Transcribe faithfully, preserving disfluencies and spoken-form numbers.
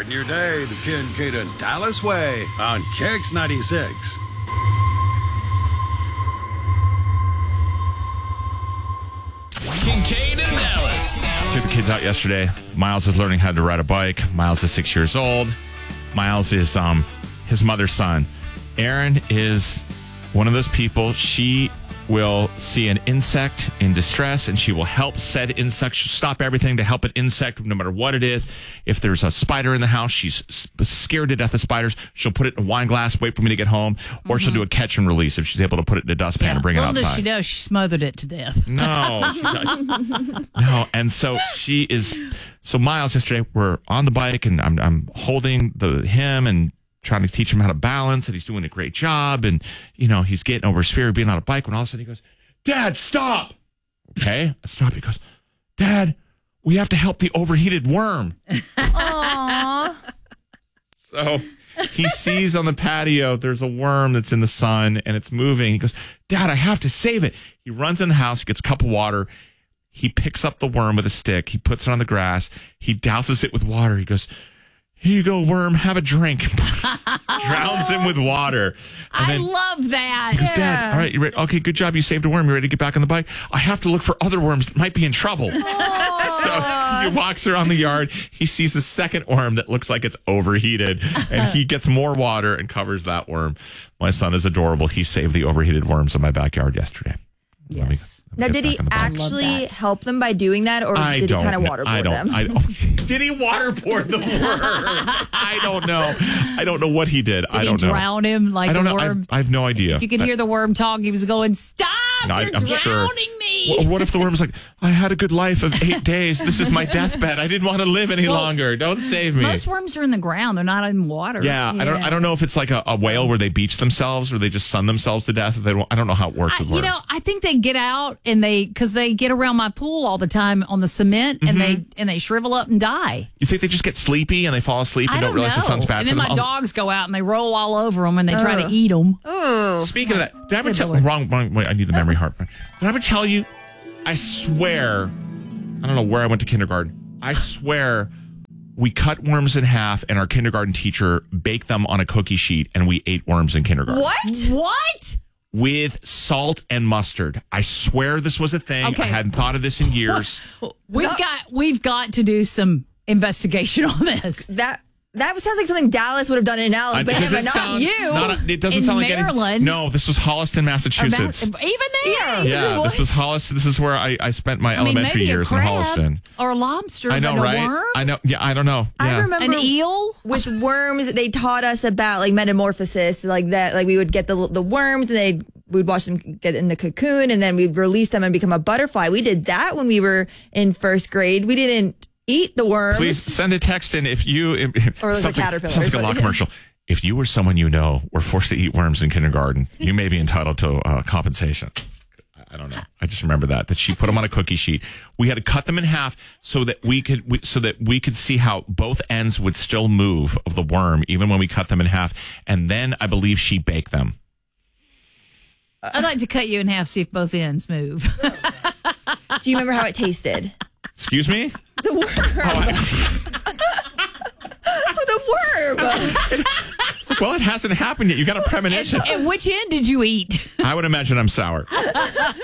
Starting your day the Kincaid and Dallas way on Kicks ninety-six. Kincaid and Dallas. Took the kids out yesterday. Miles is learning how to ride a bike. Miles is six years old. Miles is um his mother's son. Erin is one of those people. She will see an insect in distress and she will help said insect. She'll stop everything to help an insect no matter what it is. If there's a spider in the house, she's scared to death of spiders. She'll put it in a wine glass, wait for me to get home, or mm-hmm. she'll do a catch and release if she's able to put it in a dustpan yeah. and bring Little it outside. does she know, she smothered it to death. No. She no. And so she is, so Miles yesterday, we're on the bike and I'm, I'm holding the him and trying to teach him how to balance, and he's doing a great job. And, you know, he's getting over his fear of being on a bike when all of a sudden he goes, Dad, stop. Okay, I stop. He goes, Dad, we have to help the overheated worm. Aww. So he sees on the patio, there's a worm that's in the sun and it's moving. He goes, Dad, I have to save it. He runs in the house, he gets a cup of water. He picks up the worm with a stick. He puts it on the grass. He douses it with water. He goes, here you go, worm, have a drink. Drowns him with water. And I then love that. He goes, Yeah. Dad, all right, you ready? Okay, good job. You saved a worm. You ready to get back on the bike? I have to look for other worms that might be in trouble. So he walks around the yard. He sees a second worm that looks like it's overheated. And he gets more water and covers that worm. My son is adorable. He saved the overheated worms in my backyard yesterday. Yes. Let me, let me Now, get did he back on the bike. actually help them by doing that, or I did he don't kind of know. waterboard I don't, them? I don't, did he waterboard the worm? I don't know. I don't know what he did. Did I don't he know. drown him like I don't the know. I, worm? I have no idea. If you could hear the worm talk, he was going, stop, No, I- you're I'm drowning sure. me. What, what if the worm's like, I had a good life of eight days. This is my deathbed. I didn't want to live any Well, longer. Don't save me. Most worms are in the ground. They're not in water. Yeah, I don't. I don't know if it's like a, a whale where they beach themselves or they just sun themselves to death. If they don't, I don't know how it works I, with you worms. know, I think they get out and they, because they get around my pool all the time on the cement, and Mm-hmm. they and they shrivel up and die. You think they just get sleepy and they fall asleep and I don't, don't realize know. the sun's bad and for then them? my dogs go out and they roll all over them and they try to eat them. Oh, Speaking of that, did I ever Good tell Lord. wrong, wrong? Wait, I need the memory heart. Did I ever tell you? I swear, I don't know where I went to kindergarten. I swear, we cut worms in half, and our kindergarten teacher baked them on a cookie sheet, and we ate worms in kindergarten. what? What? With salt and mustard. I swear this was a thing. Okay. I hadn't thought of this in years. We've got we've got to do some investigation on this. That that sounds like something Dallas would have done in Uh, Alabama, does it not sound- you. not a- it doesn't In sound like any- Maryland. No, this was Holliston, Massachusetts. Even there? Yeah. yeah, What? this was Holliston. This is where I, I spent my I mean, elementary maybe a years in crab Holliston. or a lobster, I know, but a right? worm? I know. Yeah, I don't know. I Yeah. remember An eel? with worms. They taught us about like metamorphosis, like that. Like we would get the the worms, and they we'd watch them get in the cocoon, and then we'd release them and become a butterfly. We did that when we were in first grade. We didn't eat the worms. Please send a text in if you. If, Or like a something- caterpillar Sounds like a or law something. commercial. If you or someone you know were forced to eat worms in kindergarten, you may be entitled to uh, compensation. I don't know. I just remember that that she put them on a cookie sheet. We had to cut them in half so that we could we, so that we could see how both ends would still move of the worm even when we cut them in half. And then I believe she baked them. I'd like to cut you in half, see if both ends move. Do you remember how it tasted? Excuse me? The worm. Oh, I- the worm. well, it hasn't happened yet. You got a premonition. And which end did you eat? I would imagine I'm sour.